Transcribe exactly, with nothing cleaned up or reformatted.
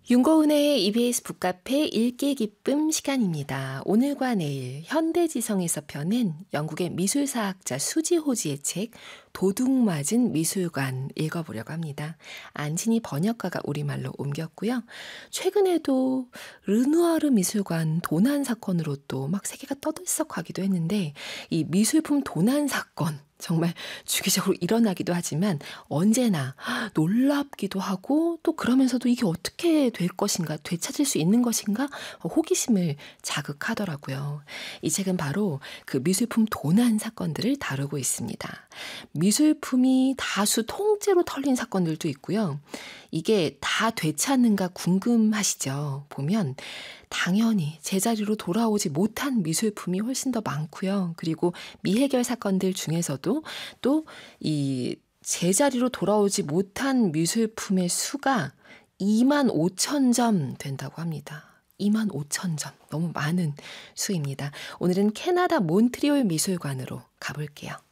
윤고은의 이비에스 북카페 읽기 기쁨 시간입니다. 오늘과 내일 현대지성에서 펴낸 영국의 미술사학자 수지 호지의 책 도둑맞은 미술관 읽어보려고 합니다. 안진이 번역가가 우리말로 옮겼고요. 최근에도 르누아르 미술관 도난 사건으로 또 막 세계가 떠들썩하기도 했는데 이 미술품 도난 사건 정말 주기적으로 일어나기도 하지만 언제나 놀랍기도 하고 또 그러면서도 이게 어떻게 될 것인가, 되찾을 수 있는 것인가 호기심을 자극하더라고요. 이 책은 바로 그 미술품 도난 사건들을 다루고 있습니다. 미술품이 다수 통째로 털린 사건들도 있고요. 이게 다 되찾는가 궁금하시죠? 보면 당연히 제자리로 돌아오지 못한 미술품이 훨씬 더 많고요. 그리고 미해결 사건들 중에서도 또 이 제자리로 돌아오지 못한 미술품의 수가 이만 오천 점 된다고 합니다. 이만 오천 점. 너무 많은 수입니다. 오늘은 캐나다 몬트리올 미술관으로 가볼게요.